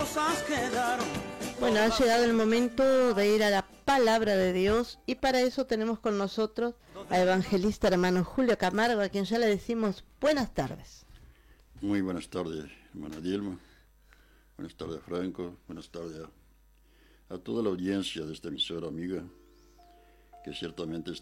cosas quedaron. Bueno, ha llegado el momento de ir a la palabra de Dios y para eso tenemos con nosotros a evangelista hermano Julio Camargo, a quien ya le decimos buenas tardes. Muy buenas tardes, hermana Dilma. Buenas tardes, Franco. Buenas tardes a toda la audiencia de esta emisora amiga, que ciertamente